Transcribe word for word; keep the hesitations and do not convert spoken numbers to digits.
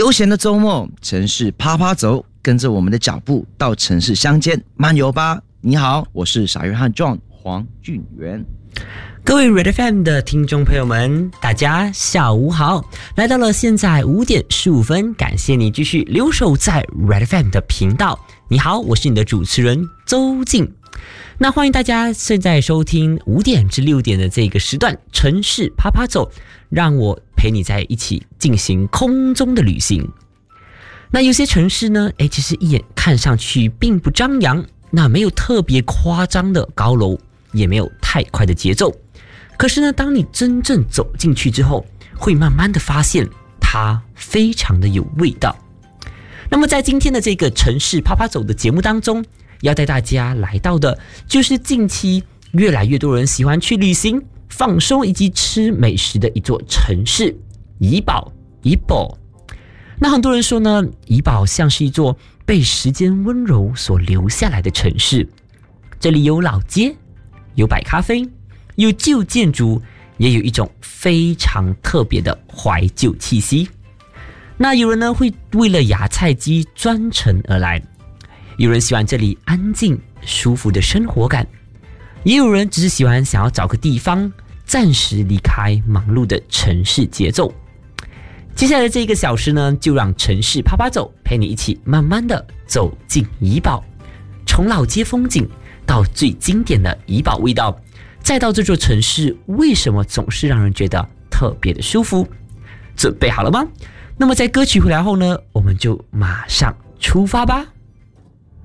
悠闲的周末，城市啪啪走，跟着我们的脚步到城市乡间漫游吧。你好，我是傻约翰 John 黄俊元。 各位 Red F M 的听众朋友们，大家下午好！来到了现在五点十五分，感谢你继续留守在 Red F M 的频道。你好，我是你的主持人周静。那欢迎大家现在收听五点至六点的这个时段城市啪啪走，让我陪你在一起进行空中的旅行。那有些城市呢，诶，其实一眼看上去并不张扬，那没有特别夸张的高楼，也没有太快的节奏。可是呢，当你真正走进去之后，会慢慢的发现它非常的有味道。那么在今天的这个城市啪啪走的节目当中，要带大家来到的就是近期越来越多人喜欢去旅行、放松以及吃美食的一座城市——怡保。怡保。那很多人说呢，怡保像是一座被时间温柔所留下来的城市。这里有老街，有摆咖啡，有旧建筑，也有一种非常特别的怀旧气息。那有人呢会为了芽菜鸡专程而来，有人喜欢这里安静舒服的生活感，也有人只是喜欢想要找个地方暂时离开忙碌的城市节奏。接下来的这一个小时呢，就让城市啪啪走陪你一起慢慢的走进怡保，从老街风景到最经典的怡保味道，再到这座城市为什么总是让人觉得特别的舒服。准备好了吗？那么在歌曲回来后呢，我们就马上出发吧。